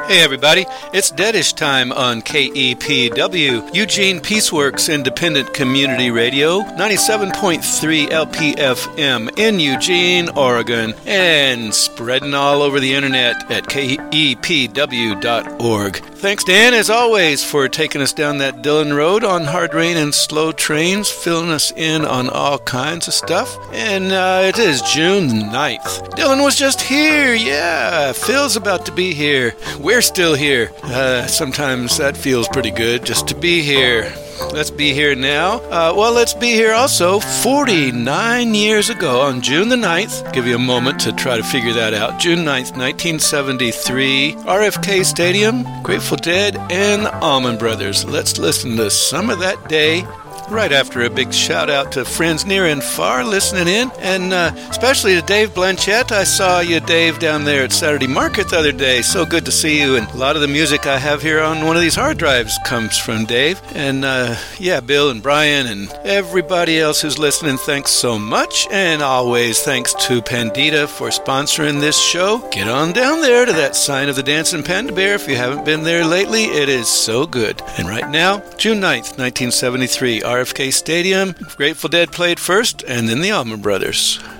Hey everybody, it's Deadish time on KEPW, Eugene Peaceworks Independent Community Radio, 97.3 LPFM in Eugene, Oregon, and spreading all over the internet at KEPW.org. Thanks, Dan, as always, for taking us down that Dillon Road on hard rain and slow trains, filling us in on all kinds of stuff. And it is June 9th. Dillon was just here, yeah. Phil's about to be here. We're still here. Sometimes that feels pretty good, just to be here. Let's be here now. Let's be here also 49 years ago on June the 9th. Give you a moment to try to figure that out. June 9th, 1973, RFK Stadium, Grateful Dead, and the Allman Brothers. Let's listen to some of that day right after a big shout out to friends near and far listening in, and especially to Dave Blanchett. I saw you, Dave, down there at Saturday Market the other day. So good to see you, and a lot of the music I have here on one of these hard drives comes from Dave. And Bill and Brian and everybody else who's listening, thanks so much. And always thanks to Pandita for sponsoring this show. Get on down there to that Sign of the Dancing Panda Bear if you haven't been there lately. It is so good. And right now, June 9th, 1973, RFK Stadium, Grateful Dead played first, and then the Allman Brothers.